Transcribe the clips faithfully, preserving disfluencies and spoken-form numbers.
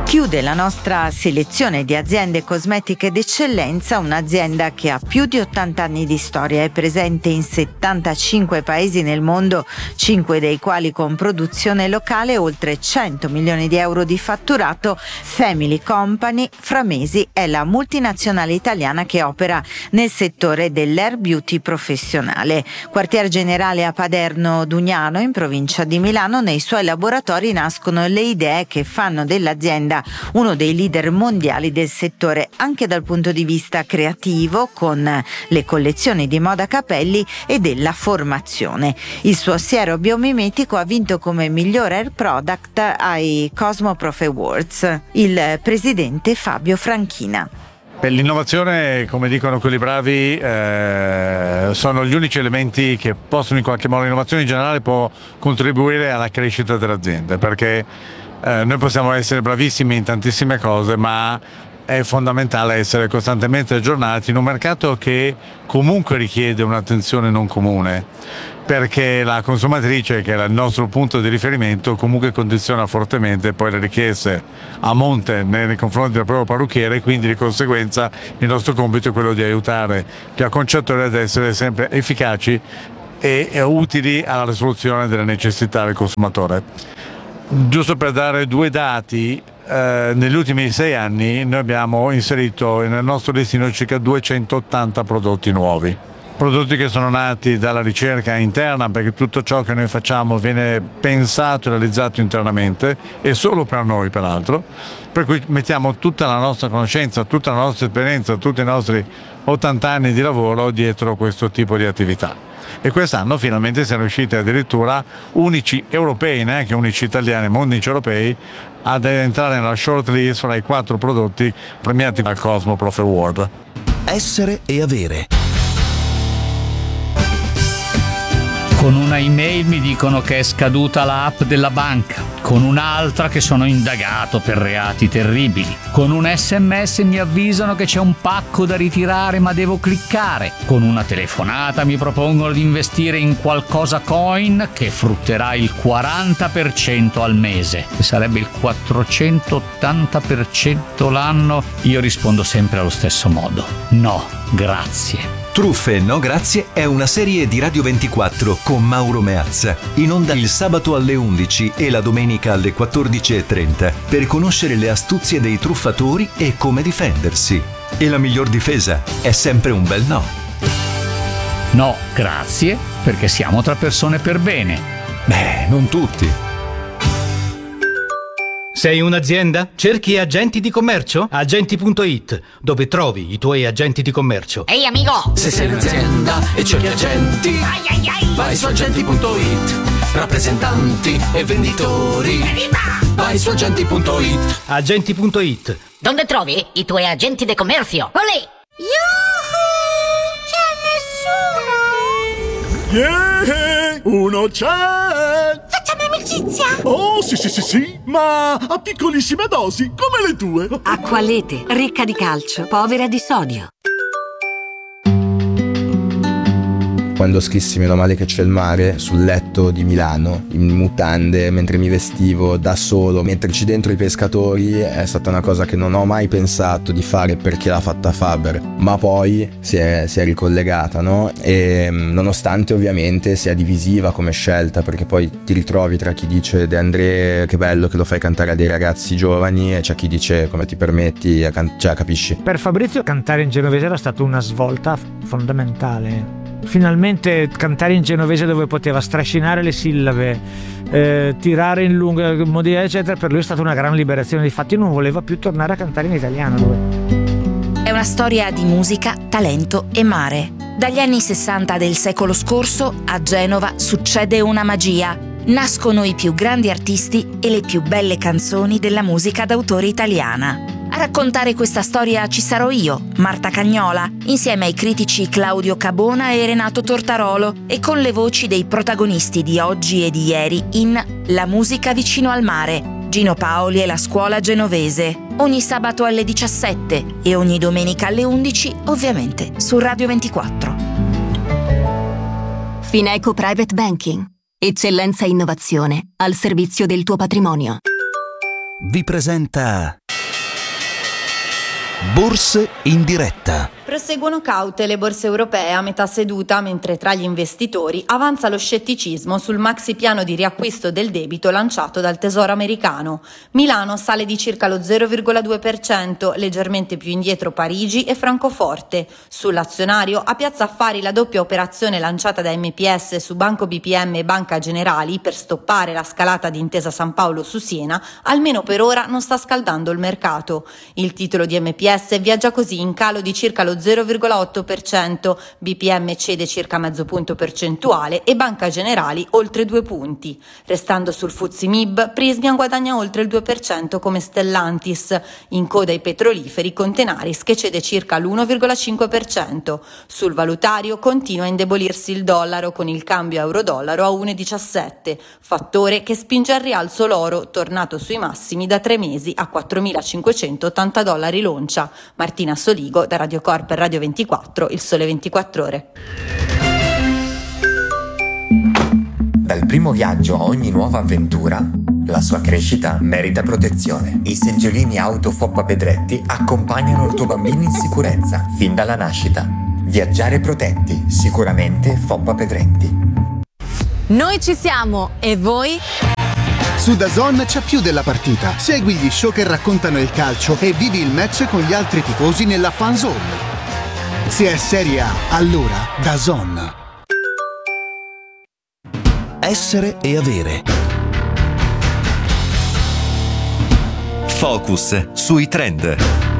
Chiude la nostra selezione di aziende cosmetiche d'eccellenza un'azienda che ha più di ottanta anni di storia, è presente in settantacinque paesi nel mondo, cinque dei quali con produzione locale, oltre cento milioni di euro di fatturato. Family Company Framesi è la multinazionale italiana che opera nel settore dell'hair beauty professionale. Quartier generale a Paderno Dugnano, in provincia di Milano, nei suoi laboratori nascono le idee che fanno dell'azienda uno dei leader mondiali del settore anche dal punto di vista creativo, con le collezioni di moda capelli e della formazione. Il suo siero biomimetico ha vinto come miglior hair product ai Cosmo Prof Awards. Il presidente Fabio Franchina. L'innovazione, come dicono quelli bravi, eh, sono gli unici elementi che possono in qualche modo, l'innovazione in generale può contribuire alla crescita dell'azienda, perché eh, noi possiamo essere bravissimi in tantissime cose, ma è fondamentale essere costantemente aggiornati in un mercato che comunque richiede un'attenzione non comune, perché la consumatrice, che è il nostro punto di riferimento, comunque condiziona fortemente poi le richieste a monte nei confronti del proprio parrucchiere, quindi di conseguenza il nostro compito è quello di aiutare gli acconciatori ad essere sempre efficaci e, e utili alla risoluzione delle necessità del consumatore. Giusto per dare due dati, eh, negli ultimi sei anni noi abbiamo inserito nel nostro listino circa duecentottanta prodotti nuovi. Prodotti che sono nati dalla ricerca interna, perché tutto ciò che noi facciamo viene pensato e realizzato internamente e solo per noi peraltro, per cui mettiamo tutta la nostra conoscenza, tutta la nostra esperienza, tutti i nostri ottanta anni di lavoro dietro questo tipo di attività. E quest'anno finalmente siamo riusciti addirittura unici europei, neanche unici italiani, ma unici europei, ad entrare nella short list fra i quattro prodotti premiati dal Cosmo Prof Award. Essere e avere. Con una email mi dicono che è scaduta l'app della banca, con un'altra che sono indagato per reati terribili, con un sms mi avvisano che c'è un pacco da ritirare ma devo cliccare, con una telefonata mi propongono di investire in qualcosa coin che frutterà il quaranta per cento al mese, che sarebbe il quattrocentottanta per cento l'anno. Io rispondo sempre allo stesso modo: no, grazie. Truffe no grazie è una serie di Radio ventiquattro con Mauro Meazza, in onda il sabato alle undici e la domenica alle quattordici e trenta, per conoscere le astuzie dei truffatori e come difendersi. E la miglior difesa è sempre un bel no. No, grazie, perché siamo tra persone per bene. Beh, non tutti. Sei un'azienda? Cerchi agenti di commercio? Agenti punto it, dove trovi i tuoi agenti di commercio. Ehi amico! Se sei un'azienda e cerchi agenti, ai ai ai, vai su agenti punto it. Rappresentanti e venditori, evviva! vai su agenti punto it. Agenti punto it. Dove trovi i tuoi agenti di commercio? Olè! Yuhu! C'è nessuno! Yeah! Uno c'è! Facciamo amicizia! Oh, sì, sì, sì, sì, ma a piccolissime dosi, come le tue. Acqualete, ricca di calcio, povera di sodio. Quando scrissi Meno male che c'è il mare sul letto di Milano, in mutande, mentre mi vestivo da solo, metterci dentro i pescatori è stata una cosa che non ho mai pensato di fare perché l'ha fatta Faber, ma poi si è, si è ricollegata, no? E nonostante ovviamente sia divisiva come scelta, perché poi ti ritrovi tra chi dice De André che bello che lo fai cantare a dei ragazzi giovani e c'è chi dice come ti permetti, a can- cioè capisci? Per Fabrizio cantare in genovese era stata una svolta fondamentale. Finalmente cantare in genovese dove poteva strascinare le sillabe, eh, tirare in lungo modalità eccetera, per lui è stata una gran liberazione. Difatti non voleva più tornare a cantare in italiano lui. È una storia di musica, talento e mare. Dagli anni sessanta del secolo scorso a Genova succede una magia. Nascono i più grandi artisti e le più belle canzoni della musica d'autore italiana. A raccontare questa storia ci sarò io, Marta Cagnola, insieme ai critici Claudio Cabona e Renato Tortarolo e con le voci dei protagonisti di oggi e di ieri in La musica vicino al mare, Gino Paoli e la scuola genovese. Ogni sabato alle diciassette e ogni domenica alle undici, ovviamente su Radio ventiquattro. Fineco Private Banking. Eccellenza e innovazione al servizio del tuo patrimonio. Vi presenta Borse in diretta. Proseguono caute le borse europee a metà seduta, mentre tra gli investitori avanza lo scetticismo sul maxi piano di riacquisto del debito lanciato dal Tesoro americano. Milano sale di circa lo zero virgola due per cento, leggermente più indietro Parigi e Francoforte. Sull'azionario, a Piazza Affari la doppia operazione lanciata da M P S su Banco B P M e Banca Generali per stoppare la scalata di Intesa San Paolo su Siena, almeno per ora non sta scaldando il mercato. Il titolo di M P S viaggia così in calo di circa lo zero virgola otto per cento, B P M cede circa mezzo punto percentuale e Banca Generali oltre due punti. Restando sul F T S E M I B, Prysmian guadagna oltre il due per cento come Stellantis. In coda ai petroliferi con Tenaris che cede circa l'uno virgola cinque per cento. Sul valutario continua a indebolirsi il dollaro con il cambio euro-dollaro a uno virgola diciassette, fattore che spinge al rialzo l'oro, tornato sui massimi da tre mesi a quattromilacinquecentottanta dollari l'oncia. Martina Soligo da Radio Corp per Radio ventiquattro, Il Sole ventiquattro Ore. Dal primo viaggio a ogni nuova avventura, la sua crescita merita protezione. I seggiolini auto Foppa Pedretti accompagnano il tuo bambino in sicurezza fin dalla nascita. Viaggiare protetti, sicuramente Foppa Pedretti. Noi ci siamo, e voi? Su DAZN c'è più della partita. Segui gli show che raccontano il calcio e vivi il match con gli altri tifosi nella fan zone. Se è Serie A, allora DAZN. Essere e avere. Focus sui trend.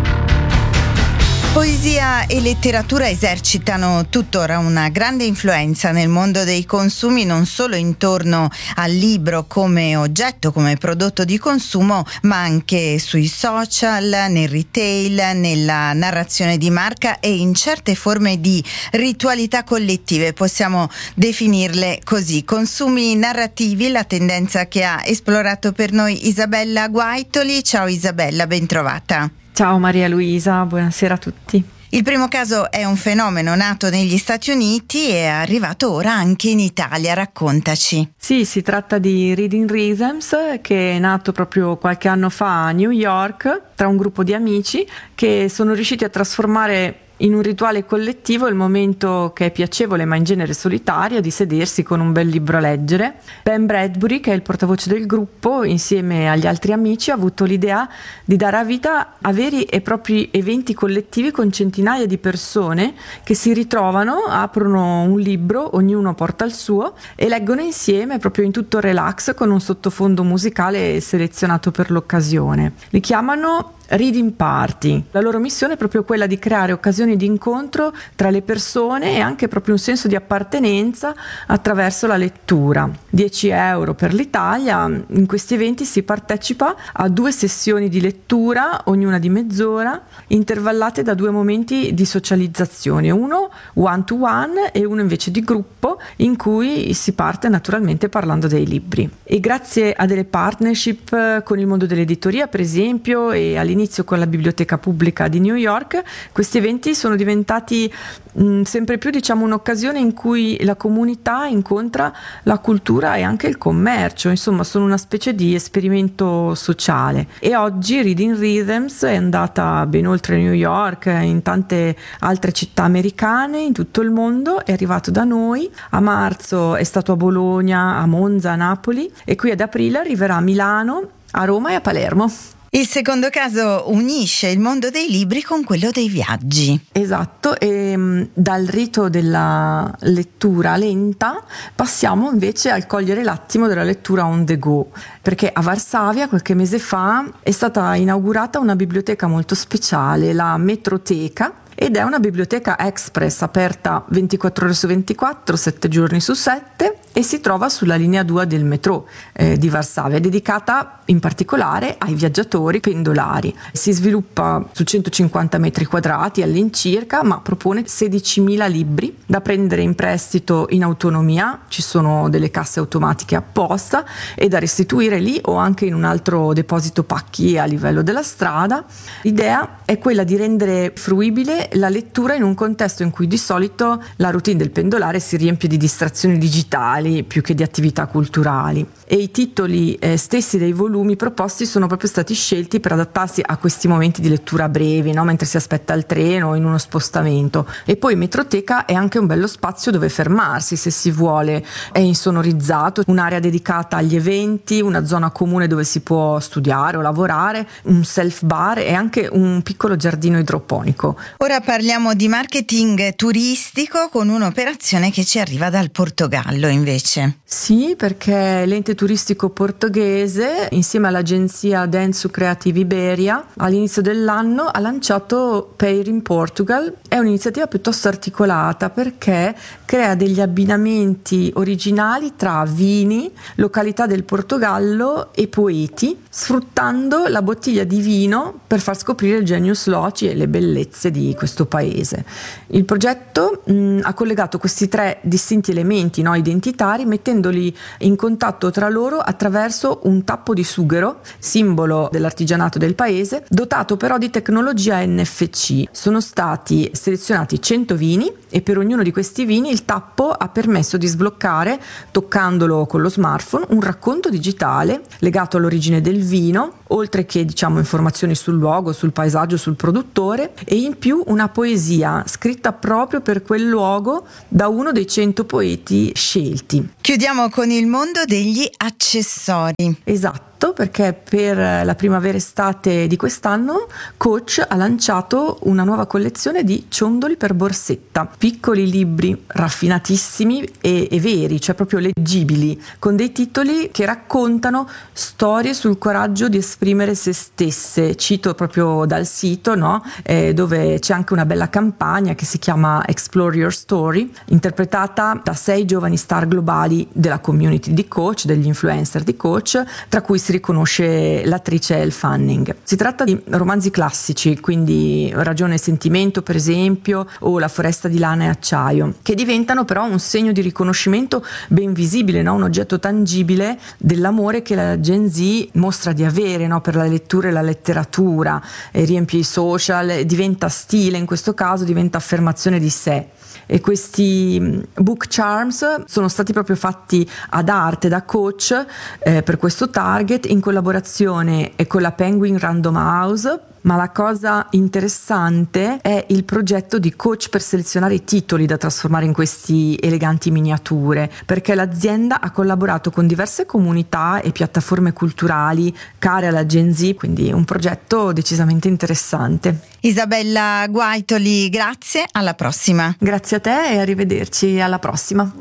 Poesia e letteratura esercitano tuttora una grande influenza nel mondo dei consumi, non solo intorno al libro come oggetto, come prodotto di consumo, ma anche sui social, nel retail, nella narrazione di marca e in certe forme di ritualità collettive, possiamo definirle così. Consumi narrativi, la tendenza che ha esplorato per noi Isabella Guaitoli. Ciao Isabella, ben trovata. Ciao Maria Luisa, buonasera a tutti. Il primo caso è un fenomeno nato negli Stati Uniti e è arrivato ora anche in Italia, raccontaci. Sì, si tratta di Reading Rhythms, che è nato proprio qualche anno fa a New York tra un gruppo di amici che sono riusciti a trasformare in un rituale collettivo il momento che è piacevole ma in genere solitario di sedersi con un bel libro a leggere. Ben Bradbury, che è il portavoce del gruppo, insieme agli altri amici ha avuto l'idea di dare a vita a veri e propri eventi collettivi con centinaia di persone che si ritrovano, aprono un libro, ognuno porta il suo e leggono insieme proprio in tutto relax con un sottofondo musicale selezionato per l'occasione. Li chiamano Reading Party. La loro missione è proprio quella di creare occasioni di incontro tra le persone e anche proprio un senso di appartenenza attraverso la lettura. dieci euro per l'Italia. In questi eventi si partecipa a due sessioni di lettura, ognuna di mezz'ora, intervallate da due momenti di socializzazione, uno one to one e uno invece di gruppo, in cui si parte naturalmente parlando dei libri. E grazie a delle partnership con il mondo dell'editoria, per esempio, e all'inizio Inizio con la Biblioteca Pubblica di New York, questi eventi sono diventati mh, sempre più diciamo un'occasione in cui la comunità incontra la cultura e anche il commercio, insomma sono una specie di esperimento sociale. E oggi Reading Rhythms è andata ben oltre New York, in tante altre città americane, in tutto il mondo, è arrivato da noi, a marzo è stato a Bologna, a Monza, a Napoli e qui ad aprile arriverà a Milano, a Roma e a Palermo. Il secondo caso unisce il mondo dei libri con quello dei viaggi. Esatto, e mh, dal rito della lettura lenta passiamo invece al cogliere l'attimo della lettura on the go, perché a Varsavia qualche mese fa è stata inaugurata una biblioteca molto speciale, la Metroteca, ed è una biblioteca express aperta ventiquattro ore su ventiquattro, sette giorni su sette, e si trova sulla linea due del metro eh, di Varsavia, dedicata in particolare ai viaggiatori pendolari. Si sviluppa su centocinquanta metri quadrati all'incirca, ma propone sedicimila libri da prendere in prestito in autonomia. Ci sono delle casse automatiche apposta e da restituire lì o anche in un altro deposito pacchi a livello della strada. L'idea è quella di rendere fruibile la lettura in un contesto in cui di solito la routine del pendolare si riempie di distrazioni digitali più che di attività culturali, e i titoli eh, stessi dei volumi proposti sono proprio stati scelti per adattarsi a questi momenti di lettura brevi, no? Mentre si aspetta il treno o in uno spostamento. E poi Metroteca è anche un bello spazio dove fermarsi se si vuole, è insonorizzato, un'area dedicata agli eventi, una zona comune dove si può studiare o lavorare, un self bar e anche un piccolo giardino idroponico. Ora parliamo di marketing turistico con un'operazione che ci arriva dal Portogallo invece. Sì, perché l'ente turistico portoghese, insieme all'agenzia Densu Creative Iberia, all'inizio dell'anno ha lanciato Pair in Portugal. È un'iniziativa piuttosto articolata perché crea degli abbinamenti originali tra vini, località del Portogallo e poeti, sfruttando la bottiglia di vino per far scoprire il genius loci e le bellezze di questo paese. Il progetto mh, ha collegato questi tre distinti elementi, no, identitari, mettendoli in contatto tra loro attraverso un tappo di sughero, simbolo dell'artigianato del paese, dotato però di tecnologia N F C. Sono stati selezionati cento vini e per ognuno di questi vini il tappo ha permesso di sbloccare, toccandolo con lo smartphone, un racconto digitale legato all'origine del vino, oltre che diciamo informazioni sul luogo, sul paesaggio, sul produttore, e in più una poesia scritta proprio per quel luogo da uno dei cento poeti scelti. Chiudiamo con il mondo degli accessori. Esatto, perché per la primavera-estate di quest'anno Coach ha lanciato una nuova collezione di ciondoli per borsetta, piccoli libri raffinatissimi e, e veri, cioè proprio leggibili, con dei titoli che raccontano storie sul coraggio di esprimere se stesse. Cito proprio dal sito, no? eh, dove c'è anche una bella campagna che si chiama Explore Your Story, interpretata da sei giovani star globali della community di Coach, degli influencer di Coach, tra cui si riconosce l'attrice Elle Fanning. Si tratta di romanzi classici, quindi Ragione e sentimento per esempio, o La foresta di lana e acciaio, che diventano però un segno di riconoscimento ben visibile, no? Un oggetto tangibile dell'amore che la Gen Z mostra di avere, no? Per la lettura e la letteratura, e riempie i social, diventa stile, in questo caso diventa affermazione di sé. E questi book charms sono stati proprio fatti ad arte da Coach eh, per questo target, in collaborazione con la Penguin Random House. Ma la cosa interessante è il progetto di Coach per selezionare i titoli da trasformare in questi eleganti miniature, perché l'azienda ha collaborato con diverse comunità e piattaforme culturali care alla Gen Z, quindi un progetto decisamente interessante. Isabella Guaitoli, grazie, alla prossima. Grazie a te e arrivederci, alla prossima.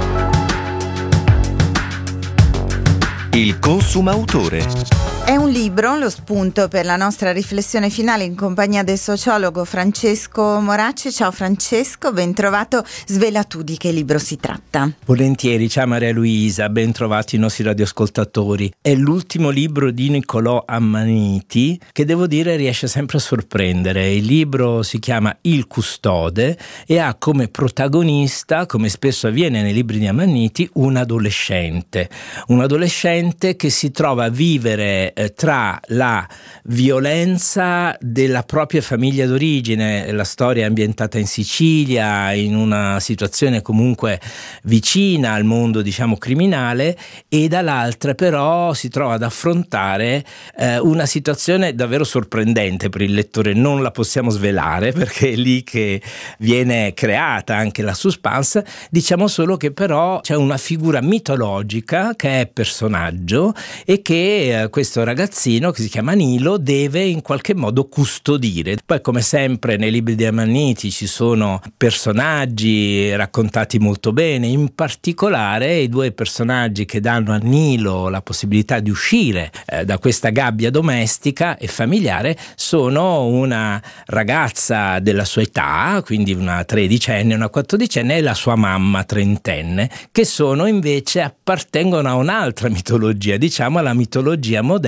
Il Consumautore. È un libro, lo spunto per la nostra riflessione finale in compagnia del sociologo Francesco Moracci. Ciao Francesco, ben trovato. Svela tu di che libro si tratta. Volentieri, ciao Maria Luisa, ben trovati i nostri radioascoltatori. È l'ultimo libro di Niccolò Ammaniti che devo dire riesce sempre a sorprendere. Il libro si chiama Il custode e ha come protagonista, come spesso avviene nei libri di Ammaniti, un adolescente. Un adolescente che si trova a vivere tra la violenza della propria famiglia d'origine, la storia è ambientata in Sicilia, in una situazione comunque vicina al mondo diciamo criminale, e dall'altra però si trova ad affrontare eh, una situazione davvero sorprendente per il lettore. Non la possiamo svelare perché è lì che viene creata anche la suspense, diciamo solo che però c'è una figura mitologica che è personaggio e che eh, questo ragazzino che si chiama Nilo deve in qualche modo custodire. Poi come sempre nei libri di Ammaniti ci sono personaggi raccontati molto bene, in particolare i due personaggi che danno a Nilo la possibilità di uscire eh, da questa gabbia domestica e familiare sono una ragazza della sua età, quindi una tredicenne, una quattordicenne, e la sua mamma trentenne, che sono invece appartengono a un'altra mitologia, diciamo alla mitologia moderna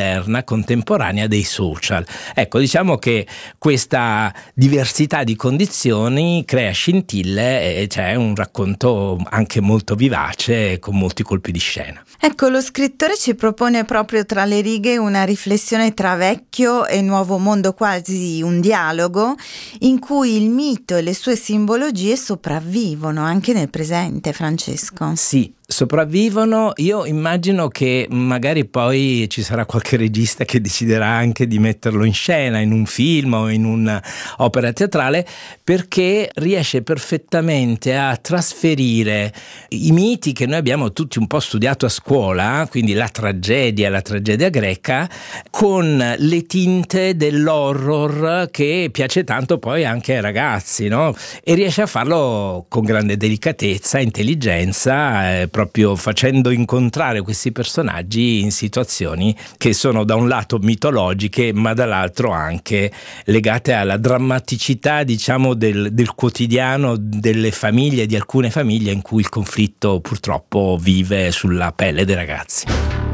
moderna, contemporanea dei social. Ecco, diciamo che questa diversità di condizioni crea scintille e c'è un racconto anche molto vivace con molti colpi di scena. Ecco, lo scrittore ci propone proprio tra le righe una riflessione tra vecchio e nuovo mondo, quasi un dialogo in cui il mito e le sue simbologie sopravvivono anche nel presente, Francesco. Sì, sopravvivono. Io immagino che magari poi ci sarà qualche regista che deciderà anche di metterlo in scena, in un film o in un'opera teatrale, perché riesce perfettamente a trasferire i miti che noi abbiamo tutti un po' studiato a scuola, quindi la tragedia, la tragedia greca, con le tinte dell'horror che piace tanto poi anche ai ragazzi, no? E riesce a farlo con grande delicatezza, intelligenza, eh, proprio facendo incontrare questi personaggi in situazioni che sono da un lato mitologiche ma dall'altro anche legate alla drammaticità, diciamo, del, del quotidiano delle famiglie, di alcune famiglie in cui il conflitto purtroppo vive sulla pelle dei ragazzi.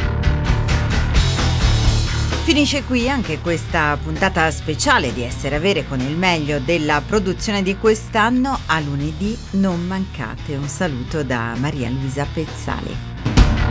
Finisce qui anche questa puntata speciale di Essere Avere con il meglio della produzione di quest'anno. A lunedì non mancate. Un saluto da Maria Luisa Pezzali.